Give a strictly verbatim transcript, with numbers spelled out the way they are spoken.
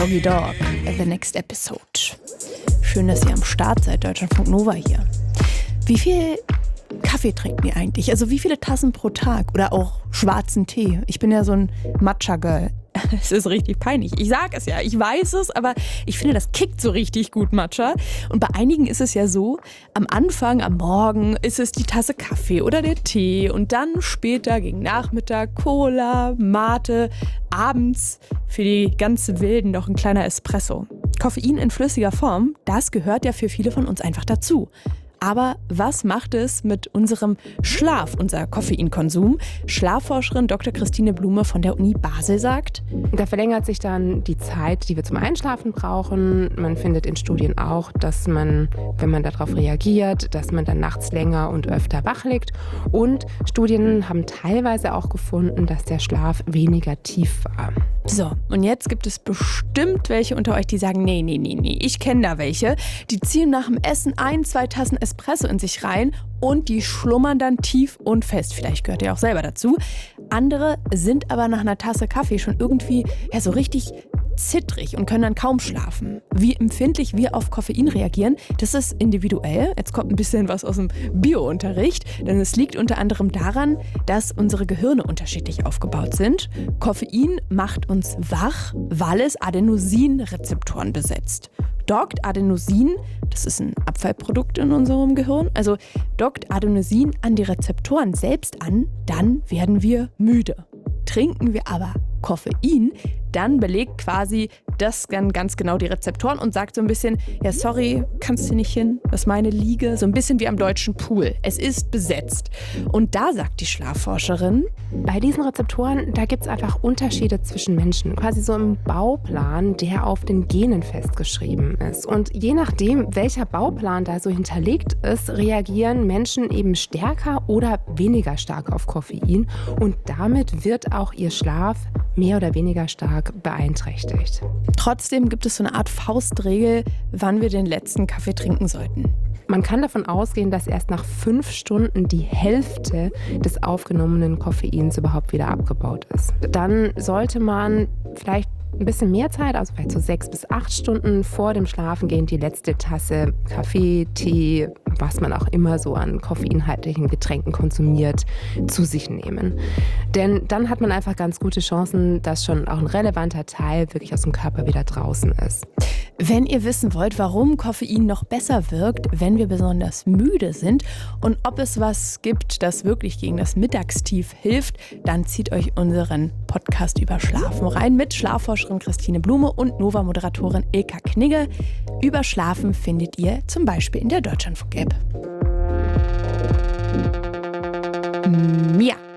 Doggy Dog, the next episode. Schön, dass ihr am Start seid, Deutschlandfunk Nova hier. Wie viel Kaffee trinken ihr eigentlich? Also wie viele Tassen pro Tag? Oder auch schwarzen Tee? Ich bin ja so ein Matcha-Girl. Es ist richtig peinlich. Ich sage es ja, ich weiß es, aber ich finde, das kickt so richtig gut, Matcha. Und bei einigen ist es ja so, am Anfang, am Morgen ist es die Tasse Kaffee oder der Tee und dann später gegen Nachmittag Cola, Mate, abends für die ganz Wilden noch ein kleiner Espresso. Koffein in flüssiger Form, das gehört ja für viele von uns einfach dazu. Aber was macht es mit unserem Schlaf, unser Koffeinkonsum? Schlafforscherin Doktor Christine Blume von der Uni Basel sagt: Da verlängert sich dann die Zeit, die wir zum Einschlafen brauchen. Man findet in Studien auch, dass man, wenn man darauf reagiert, dass man dann nachts länger und öfter wach liegt. Und Studien haben teilweise auch gefunden, dass der Schlaf weniger tief war. So, und jetzt gibt es bestimmt welche unter euch, die sagen, nee, nee, nee, nee, ich kenne da welche. Die ziehen nach dem Essen ein, zwei Tassen Espresso in sich rein und die schlummern dann tief und fest. Vielleicht gehört ihr auch selber dazu. Andere sind aber nach einer Tasse Kaffee schon irgendwie ja, so richtig zittrig und können dann kaum schlafen. Wie empfindlich wir auf Koffein reagieren, das ist individuell. Jetzt kommt ein bisschen was aus dem Bio-Unterricht, denn es liegt unter anderem daran, dass unsere Gehirne unterschiedlich aufgebaut sind. Koffein macht uns wach, weil es Adenosinrezeptoren besetzt. Dockt Adenosin, das ist ein Abfallprodukt in unserem Gehirn, also dockt Adenosin an die Rezeptoren selbst an, dann werden wir müde. Trinken wir aber Koffein, dann belegt quasi das dann ganz genau die Rezeptoren und sagt so ein bisschen, ja sorry, kannst du nicht hin, das ist meine Liege, so ein bisschen wie am deutschen Pool. Es ist besetzt. Und da sagt die Schlafforscherin, bei diesen Rezeptoren, da gibt es einfach Unterschiede zwischen Menschen, quasi so im Bauplan, der auf den Genen festgeschrieben ist. Und je nachdem, welcher Bauplan da so hinterlegt ist, reagieren Menschen eben stärker oder weniger stark auf Koffein und damit wird auch ihr Schlaf mehr oder weniger stark beeinträchtigt. Trotzdem gibt es so eine Art Faustregel, wann wir den letzten Kaffee trinken sollten. Man kann davon ausgehen, dass erst nach fünf Stunden die Hälfte des aufgenommenen Koffeins überhaupt wieder abgebaut ist. Dann sollte man vielleicht ein bisschen mehr Zeit, also vielleicht so sechs bis acht Stunden vor dem Schlafengehen die letzte Tasse Kaffee, Tee, was man auch immer so an koffeinhaltigen Getränken konsumiert, zu sich nehmen. Denn dann hat man einfach ganz gute Chancen, dass schon auch ein relevanter Teil wirklich aus dem Körper wieder draußen ist. Wenn ihr wissen wollt, warum Koffein noch besser wirkt, wenn wir besonders müde sind und ob es was gibt, das wirklich gegen das Mittagstief hilft, dann zieht euch unseren Podcast über Schlafen rein mit Schlafforscherin Christine Blume und Nova-Moderatorin Ilka Knigge. Über Schlafen findet ihr zum Beispiel in der Deutschlandfunk-App. Ja.